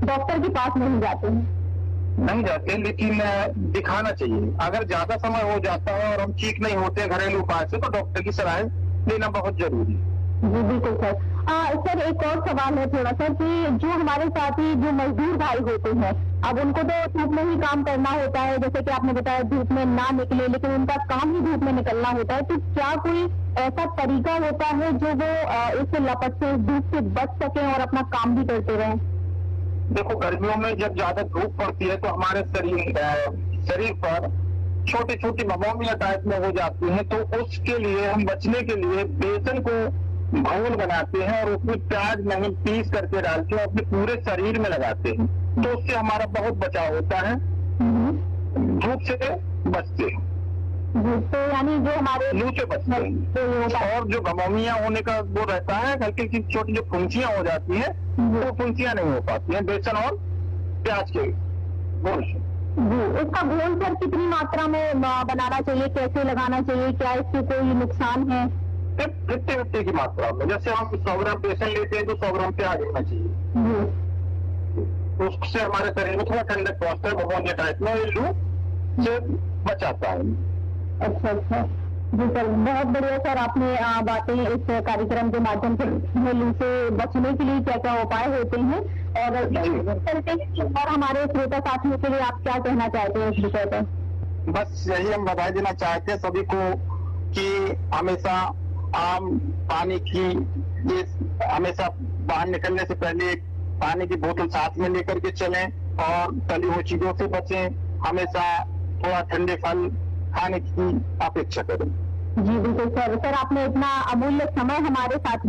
Doctor के पास नहीं जाते हैं? नहीं जाते, लेकिन दिखाना चाहिए। अगर ज्यादा समय हो जाता है और हम ठीक नहीं होते घरेलू उपाय से, तो डॉक्टर की सलाह लेना बहुत जरूरी है। जी बिल्कुल सर। सर एक और सवाल है थोड़ा सा कि जो हमारे साथी जो मजदूर भाई होते हैं, अब उनको तो धूप में ही काम करना होता है, जैसे कि आपने बताया धूप में ना निकले, लेकिन उनका काम ही धूप में निकलना होता है, तो क्या कोई ऐसा तरीका होता है जो वो इस लपट से, धूप से बच सके और अपना काम भी करते रहें? देखो, गर्मियों में जब ज्यादा धूप पड़ती है तो हमारे शरीर पर छोटी छोटी ममोमिया टाइप में हो जाती है, तो उसके लिए हम बचने के लिए बेसन को घोल बनाते हैं और उसमें प्याज नहीं पीस करके डालते हैं, अपने पूरे शरीर में लगाते हैं, तो उससे हमारा बहुत बचाव होता है, धूप से बचते हैं। तो यानी जो हमारे लू से बचते हैं। और जो गमोमिया होने का वो रहता है, हल्की सी छोटी जो फुंसियां हो जाती है, वो फुंसियां नहीं हो पाती हैं बेसन और प्याज के घोल से। जी, इसका घोल सर कितनी मात्रा में बनाना चाहिए, कैसे लगाना चाहिए, क्या इससे कोई नुकसान है? 50-50 की मात्रा में, जैसे हम 100 ग्राम बेसन लेते हैं तो 100 ग्राम प्याज होना चाहिए, तो उससे हमारे शरीर में थोड़ा ठंडक पहुंचता है, भगवान टाइप में लू से बचाता है। अच्छा अच्छा जी सर, बहुत बढ़िया सर, आपने बातें इस कार्यक्रम के माध्यम से लू से बचने के लिए क्या क्या उपाय होते हैं और हमारे श्रोता साथियों के लिए आप क्या कहना चाहते हैं इस विषय पर? बस यही हम बधाई देना चाहते हैं सभी को कि हमेशा आम पानी की, ये हमेशा बाहर निकलने से पहले एक पानी की बोतल साथ में लेकर के चलें और तली हुई चीजों से बचें, हमेशा थोड़ा ठंडे फल खाने की अपेक्षा करें। जी बिल्कुल सर। सर आपने इतना अमूल्य समय हमारे साथ